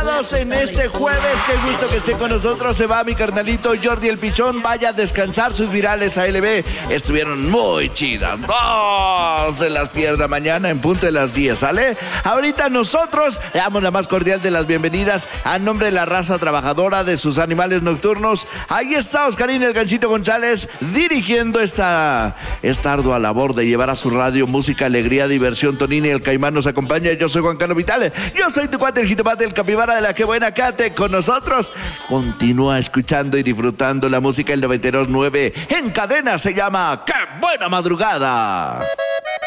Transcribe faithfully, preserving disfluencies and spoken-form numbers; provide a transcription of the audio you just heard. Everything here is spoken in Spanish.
todos en este jueves. Qué gusto que esté con nosotros. Se va mi carnalito Jordi el Pichón. Vaya a descansar. Sus virales A L B estuvieron muy chidas. No se las pierda mañana en punto de las diez, ¿sale? Ahorita nosotros le damos la más cordial de las bienvenidas a nombre de la raza trabajadora de sus animales nocturnos. Ahí está Oscarín el Ganchito González dirigiendo esta, esta ardua labor de llevar a su radio música, alegría, diversión. Tonini el Caimán nos acompaña. Yo soy Juan Carlos Vitale. Yo soy tu cuate el Jitopate, el capibara de la que buena. Quédate con nosotros. Continúa escuchando y disfrutando la música. El noventa y dos punto nueve en cadena se llama ¡Qué buena madrugada!